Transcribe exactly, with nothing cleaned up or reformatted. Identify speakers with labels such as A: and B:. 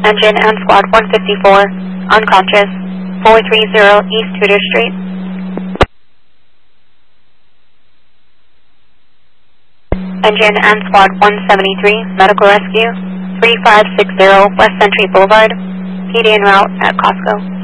A: Engine and Squad one fifty-four, unconscious, four three zero East Tudor Street. Engine and Squad one seventy-three, medical rescue, three five six zero West Century Boulevard, P D en route at Costco.